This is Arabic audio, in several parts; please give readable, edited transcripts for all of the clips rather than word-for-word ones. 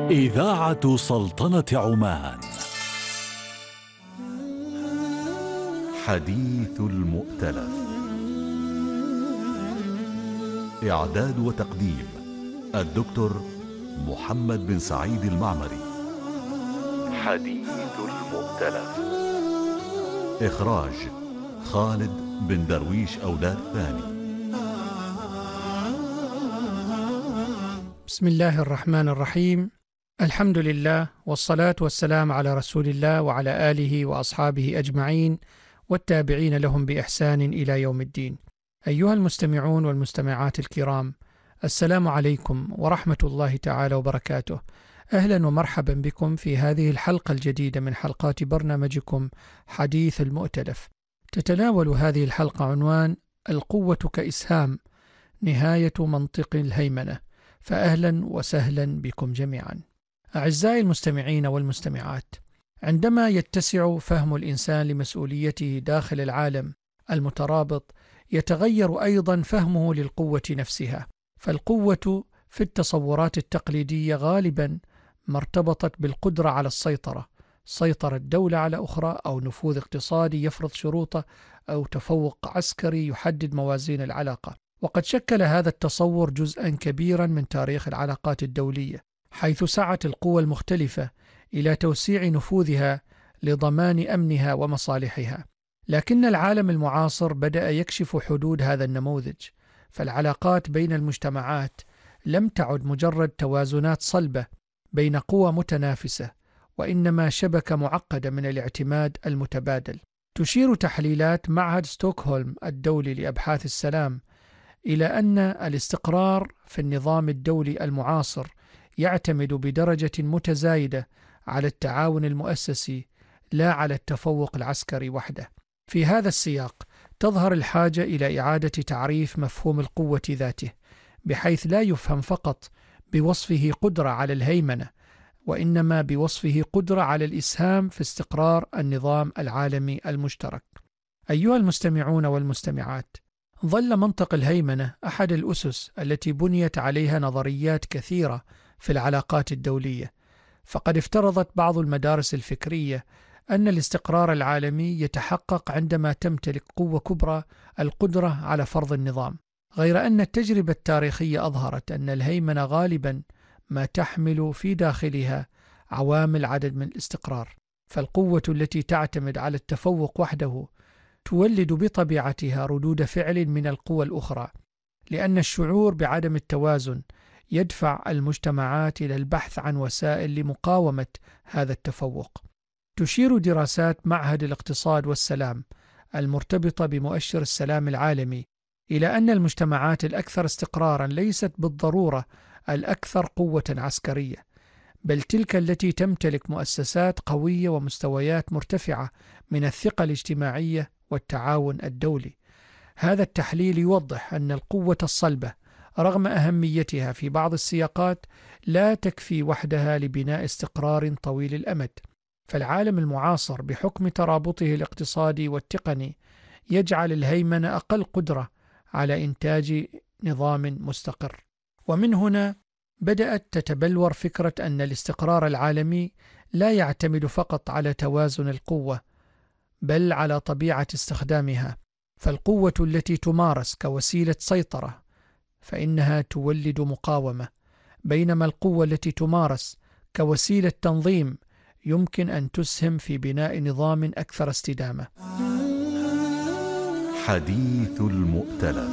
إذاعة سلطنة عمان. حديث المؤتلف. إعداد وتقديم الدكتور محمد بن سعيد المعمري. حديث المؤتلف. إخراج خالد بن درويش أولاد ثاني. بسم الله الرحمن الرحيم. الحمد لله والصلاة والسلام على رسول الله وعلى آله وأصحابه أجمعين والتابعين لهم بإحسان إلى يوم الدين. أيها المستمعون والمستمعات الكرام، السلام عليكم ورحمة الله تعالى وبركاته. أهلا ومرحبا بكم في هذه الحلقة الجديدة من حلقات برنامجكم حديث المؤتلف. تتناول هذه الحلقة عنوان القوة كإسهام، نهاية منطق الهيمنة. فأهلا وسهلا بكم جميعا. أعزائي المستمعين والمستمعات، عندما يتسع فهم الإنسان لمسؤوليته داخل العالم المترابط، يتغير أيضا فهمه للقوة نفسها. فالقوة في التصورات التقليدية غالبا ما ارتبطت بالقدرة على سيطرة دولة على أخرى، أو نفوذ اقتصادي يفرض شروطه، أو تفوق عسكري يحدد موازين العلاقة. وقد شكل هذا التصور جزءا كبيرا من تاريخ العلاقات الدولية، حيث سعت القوى المختلفة إلى توسيع نفوذها لضمان أمنها ومصالحها. لكن العالم المعاصر بدأ يكشف حدود هذا النموذج، فالعلاقات بين المجتمعات لم تعد مجرد توازنات صلبة بين قوى متنافسة، وإنما شبكة معقدة من الاعتماد المتبادل. تشير تحليلات معهد ستوكهولم الدولي لأبحاث السلام إلى أن الاستقرار في النظام الدولي المعاصر يعتمد بدرجة متزايدة على التعاون المؤسسي، لا على التفوق العسكري وحده. في هذا السياق تظهر الحاجة إلى إعادة تعريف مفهوم القوة ذاته، بحيث لا يفهم فقط بوصفه قدرة على الهيمنة، وإنما بوصفه قدرة على الإسهام في استقرار النظام العالمي المشترك. أيها المستمعون والمستمعات، ظل منطق الهيمنة أحد الأسس التي بنيت عليها نظريات كثيرة في العلاقات الدولية. فقد افترضت بعض المدارس الفكرية أن الاستقرار العالمي يتحقق عندما تمتلك قوة كبرى القدرة على فرض النظام، غير أن التجربة التاريخية أظهرت أن الهيمنة غالبا ما تحمل في داخلها عوامل عدد من الاستقرار. فالقوة التي تعتمد على التفوق وحده تولد بطبيعتها ردود فعل من القوى الأخرى، لأن الشعور بعدم التوازن يدفع المجتمعات إلى البحث عن وسائل لمقاومة هذا التفوق. تشير دراسات معهد الاقتصاد والسلام المرتبطة بمؤشر السلام العالمي إلى أن المجتمعات الأكثر استقرارا ليست بالضرورة الأكثر قوة عسكرية، بل تلك التي تمتلك مؤسسات قوية ومستويات مرتفعة من الثقة الاجتماعية والتعاون الدولي. هذا التحليل يوضح أن القوة الصلبة رغم أهميتها في بعض السياقات لا تكفي وحدها لبناء استقرار طويل الأمد. فالعالم المعاصر بحكم ترابطه الاقتصادي والتقني يجعل الهيمنة أقل قدرة على إنتاج نظام مستقر. ومن هنا بدأت تتبلور فكرة أن الاستقرار العالمي لا يعتمد فقط على توازن القوة، بل على طبيعة استخدامها. فالقوة التي تمارس كوسيلة سيطرة فإنها تولد مقاومة، بينما القوة التي تمارس كوسيلة تنظيم يمكن أن تسهم في بناء نظام أكثر استدامة. حديث المؤتلف.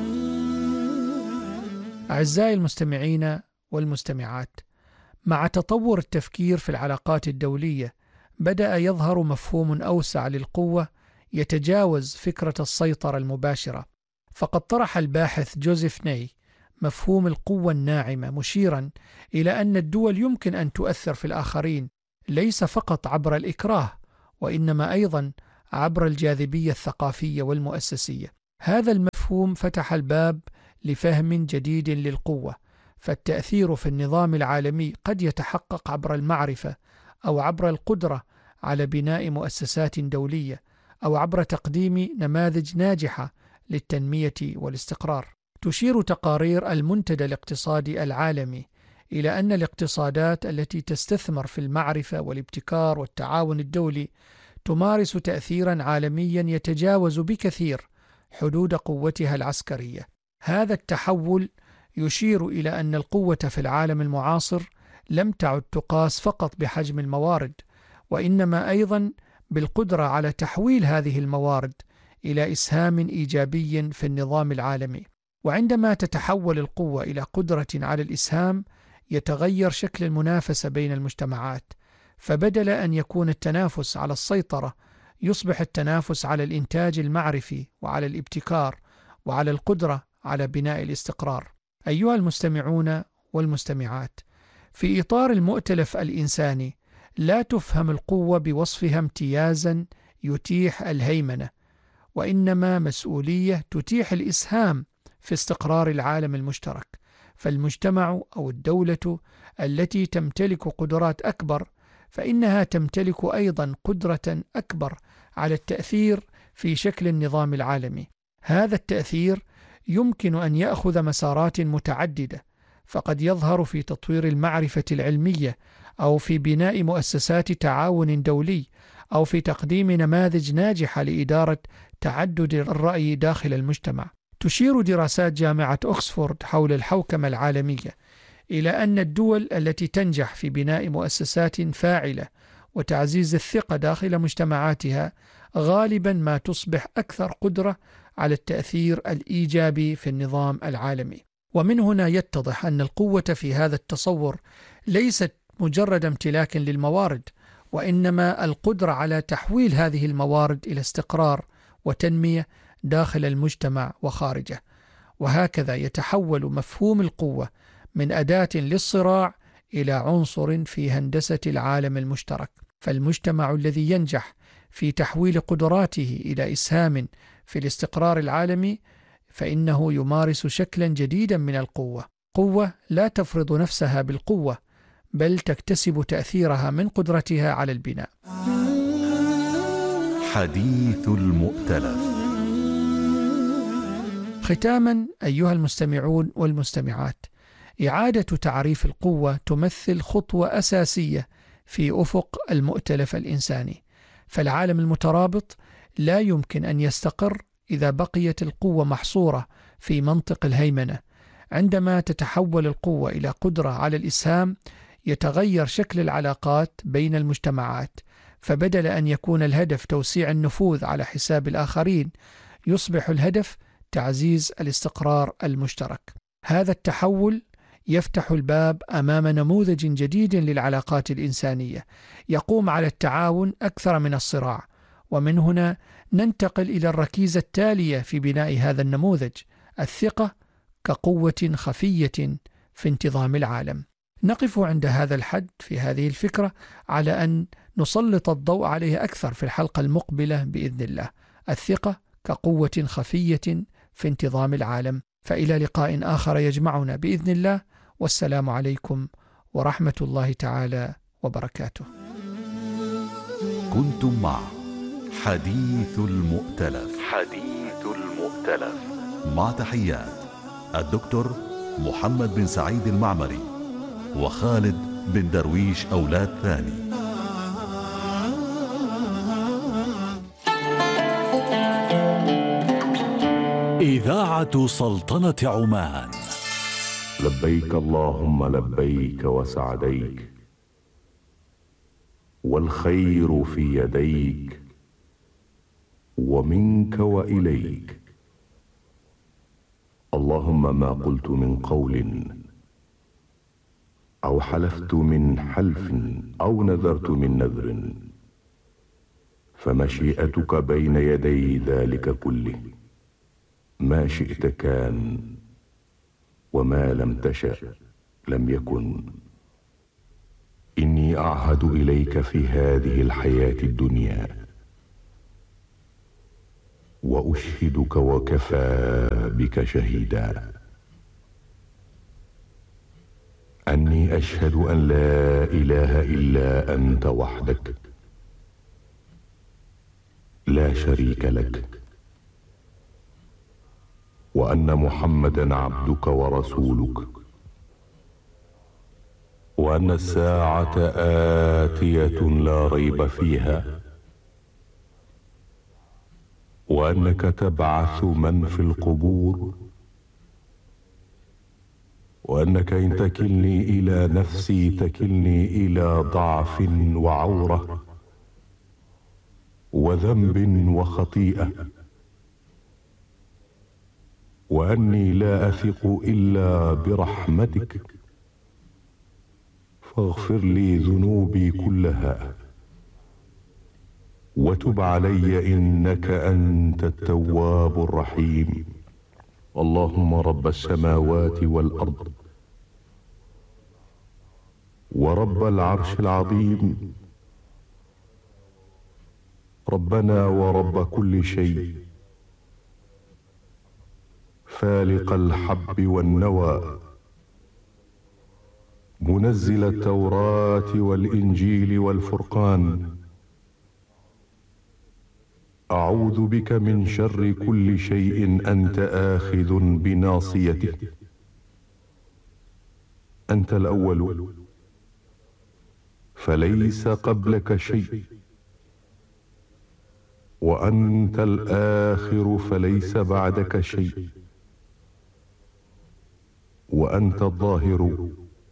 أعزائي المستمعين والمستمعات، مع تطور التفكير في العلاقات الدولية بدأ يظهر مفهوم أوسع للقوة يتجاوز فكرة السيطرة المباشرة. فقد طرح الباحث جوزيف ناي مفهوم القوة الناعمة، مشيرا إلى أن الدول يمكن أن تؤثر في الآخرين ليس فقط عبر الإكراه، وإنما أيضا عبر الجاذبية الثقافية والمؤسسية. هذا المفهوم فتح الباب لفهم جديد للقوة، فالتأثير في النظام العالمي قد يتحقق عبر المعرفة، أو عبر القدرة على بناء مؤسسات دولية، أو عبر تقديم نماذج ناجحة للتنمية والاستقرار. تشير تقارير المنتدى الاقتصادي العالمي إلى أن الاقتصادات التي تستثمر في المعرفة والابتكار والتعاون الدولي تمارس تأثيرا عالميا يتجاوز بكثير حدود قوتها العسكرية. هذا التحول يشير إلى أن القوة في العالم المعاصر لم تعد تقاس فقط بحجم الموارد، وإنما أيضا بالقدرة على تحويل هذه الموارد إلى إسهام إيجابي في النظام العالمي. وعندما تتحول القوة إلى قدرة على الإسهام يتغير شكل المنافسة بين المجتمعات، فبدل أن يكون التنافس على السيطرة يصبح التنافس على الإنتاج المعرفي وعلى الابتكار وعلى القدرة على بناء الاستقرار. أيها المستمعون والمستمعات، في إطار المؤتلف الإنساني لا تفهم القوة بوصفها امتيازا يتيح الهيمنة، وإنما مسؤولية تتيح الإسهام في استقرار العالم المشترك. فالمجتمع أو الدولة التي تمتلك قدرات أكبر فإنها تمتلك أيضا قدرة أكبر على التأثير في شكل النظام العالمي. هذا التأثير يمكن أن يأخذ مسارات متعددة، فقد يظهر في تطوير المعرفة العلمية، أو في بناء مؤسسات تعاون دولي، أو في تقديم نماذج ناجحة لإدارة تعدد الرأي داخل المجتمع. تشير دراسات جامعة أكسفورد حول الحوكمة العالمية إلى أن الدول التي تنجح في بناء مؤسسات فاعلة وتعزيز الثقة داخل مجتمعاتها غالبا ما تصبح أكثر قدرة على التأثير الإيجابي في النظام العالمي. ومن هنا يتضح أن القوة في هذا التصور ليست مجرد امتلاك للموارد، وإنما القدرة على تحويل هذه الموارد إلى استقرار وتنمية داخل المجتمع وخارجه. وهكذا يتحول مفهوم القوة من أداة للصراع إلى عنصر في هندسة العالم المشترك. فالمجتمع الذي ينجح في تحويل قدراته إلى إسهام في الاستقرار العالمي فإنه يمارس شكلا جديدا من القوة، قوة لا تفرض نفسها بالقوة، بل تكتسب تأثيرها من قدرتها على البناء. حديث المؤتلف. ختاما أيها المستمعون والمستمعات، إعادة تعريف القوة تمثل خطوة أساسية في أفق المؤتلف الإنساني. فالعالم المترابط لا يمكن أن يستقر إذا بقيت القوة محصورة في منطق الهيمنة. عندما تتحول القوة إلى قدرة على الإسهام يتغير شكل العلاقات بين المجتمعات، فبدل أن يكون الهدف توسيع النفوذ على حساب الآخرين يصبح الهدف تعزيز الاستقرار المشترك. هذا التحول يفتح الباب أمام نموذج جديد للعلاقات الإنسانية يقوم على التعاون أكثر من الصراع. ومن هنا ننتقل إلى الركيزة التالية في بناء هذا النموذج: الثقة كقوة خفية في انتظام العالم. نقف عند هذا الحد في هذه الفكرة على أن نسلط الضوء عليه أكثر في الحلقة المقبلة بإذن الله. الثقة كقوة خفية في انتظام العالم. فإلى لقاء آخر يجمعنا بإذن الله، والسلام عليكم ورحمة الله تعالى وبركاته. كنتم مع حديث المؤتلف. حديث المؤتلف مع تحيات الدكتور محمد بن سعيد المعمري وخالد بن درويش أولاد ثاني. إذاعة سلطنة عمان. لبيك اللهم لبيك وسعديك، والخير في يديك، ومنك وإليك. اللهم ما قلت من قول أو حلفت من حلف أو نذرت من نذر فمشيئتك بين يدي ذلك كله. ما شئت كان، وما لم تشأ لم يكن. إني أعهد إليك في هذه الحياة الدنيا وأشهدك وكفى بك شهيدا أني أشهد أن لا إله إلا أنت وحدك لا شريك لك، وأن محمدا عبدك ورسولك وأن الساعة آتية لا ريب فيها، وأنك تبعث من في القبور، وأنك إن تكلني إلى نفسي تكلني إلى ضعف وعورة وذنب وخطيئة، وأني لا أثق إلا برحمتك، فاغفر لي ذنوبي كلها وتب علي إنك أنت التواب الرحيم. اللهم رب السماوات والأرض ورب العرش العظيم، ربنا ورب كل شيء، فالق الحب والنوى، منزل التوراة والإنجيل والفرقان، أعوذ بك من شر كل شيء أنت آخذ بناصيته. أنت الأول فليس قبلك شيء، وأنت الآخر فليس بعدك شيء، وأنت الظاهر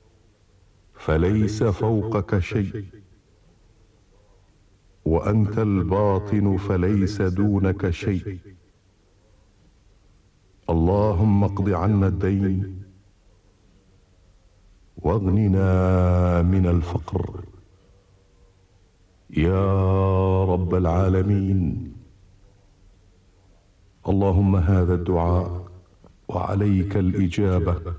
فليس فوقك شيء، وأنت الباطن فليس دونك شيء. اللهم اقض عنا الدين واغننا من الفقر يا رب العالمين. اللهم هذا الدعاء وعليك الإجابة،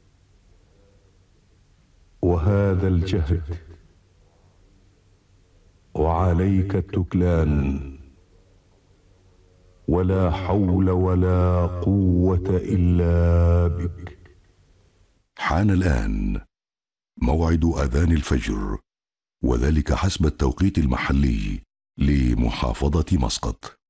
وهذا الجهد وعليك التكلان، ولا حول ولا قوة إلا بك. حان الآن موعد أذان الفجر، وذلك حسب التوقيت المحلي لمحافظة مسقط.